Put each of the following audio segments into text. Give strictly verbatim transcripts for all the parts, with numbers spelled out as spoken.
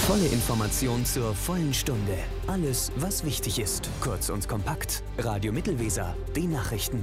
Volle Information zur vollen Stunde. Alles, was wichtig ist. Kurz und kompakt. Radio Mittelweser. Die Nachrichten.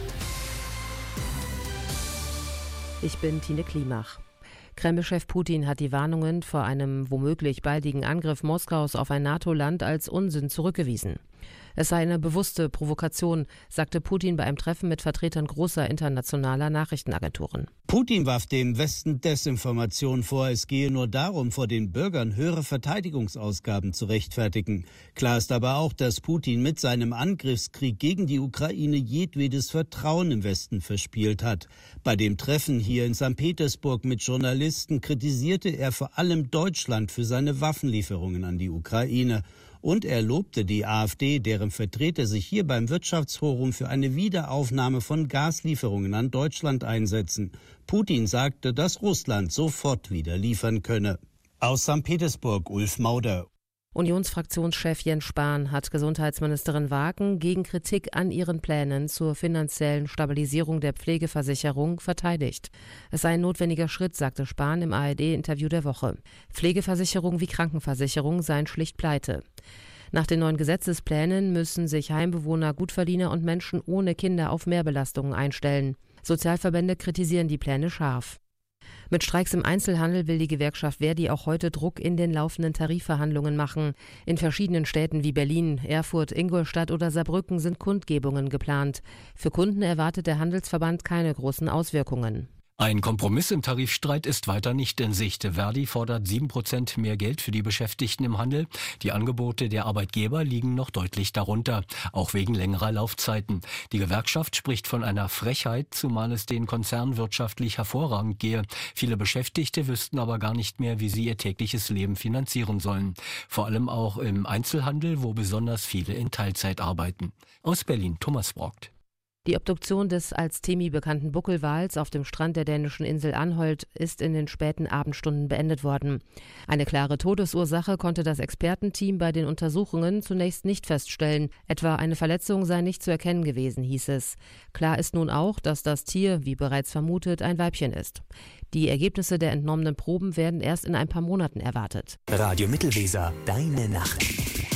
Ich bin Tine Klimach. Kreml-Chef Putin hat die Warnungen vor einem womöglich baldigen Angriff Moskaus auf ein NATO-Land als Unsinn zurückgewiesen. Es sei eine bewusste Provokation, sagte Putin bei einem Treffen mit Vertretern großer internationaler Nachrichtenagenturen. Putin warf dem Westen Desinformation vor, es gehe nur darum, vor den Bürgern höhere Verteidigungsausgaben zu rechtfertigen. Klar ist aber auch, dass Putin mit seinem Angriffskrieg gegen die Ukraine jedwedes Vertrauen im Westen verspielt hat. Bei dem Treffen hier in Sankt Petersburg mit Journalisten kritisierte er vor allem Deutschland für seine Waffenlieferungen an die Ukraine. Und er lobte die AfD, deren Vertreter sich hier beim Wirtschaftsforum für eine Wiederaufnahme von Gaslieferungen an Deutschland einsetzen. Putin sagte, dass Russland sofort wieder liefern könne. Aus Sankt Petersburg, Ulf Mauder. Unionsfraktionschef Jens Spahn hat Gesundheitsministerin Wagen gegen Kritik an ihren Plänen zur finanziellen Stabilisierung der Pflegeversicherung verteidigt. Es sei ein notwendiger Schritt, sagte Spahn im A R D-Interview der Woche. Pflegeversicherung wie Krankenversicherung seien schlicht pleite. Nach den neuen Gesetzesplänen müssen sich Heimbewohner, Gutverdiener und Menschen ohne Kinder auf Mehrbelastungen einstellen. Sozialverbände kritisieren die Pläne scharf. Mit Streiks im Einzelhandel will die Gewerkschaft Verdi auch heute Druck in den laufenden Tarifverhandlungen machen. In verschiedenen Städten wie Berlin, Erfurt, Ingolstadt oder Saarbrücken sind Kundgebungen geplant. Für Kunden erwartet der Handelsverband keine großen Auswirkungen. Ein Kompromiss im Tarifstreit ist weiter nicht in Sicht. Verdi fordert sieben Prozent mehr Geld für die Beschäftigten im Handel. Die Angebote der Arbeitgeber liegen noch deutlich darunter, auch wegen längerer Laufzeiten. Die Gewerkschaft spricht von einer Frechheit, zumal es den Konzernen wirtschaftlich hervorragend gehe. Viele Beschäftigte wüssten aber gar nicht mehr, wie sie ihr tägliches Leben finanzieren sollen. Vor allem auch im Einzelhandel, wo besonders viele in Teilzeit arbeiten. Aus Berlin, Thomas Brockt. Die Obduktion des als Temi bekannten Buckelwals auf dem Strand der dänischen Insel Anholt ist in den späten Abendstunden beendet worden. Eine klare Todesursache konnte das Expertenteam bei den Untersuchungen zunächst nicht feststellen. Etwa eine Verletzung sei nicht zu erkennen gewesen, hieß es. Klar ist nun auch, dass das Tier, wie bereits vermutet, ein Weibchen ist. Die Ergebnisse der entnommenen Proben werden erst in ein paar Monaten erwartet. Radio Mittelweser, deine Nachrichten.